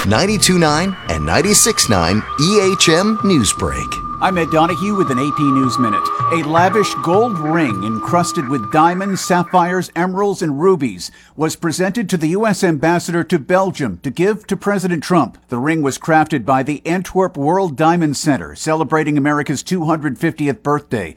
92.9 and 96.9 EHM Newsbreak. I'm Ed Donahue with an AP News Minute. A lavish gold ring encrusted with diamonds, sapphires, emeralds, and rubies was presented to the U.S. ambassador to Belgium to give to President Trump. The ring was crafted by the Antwerp World Diamond Center, celebrating America's 250th birthday.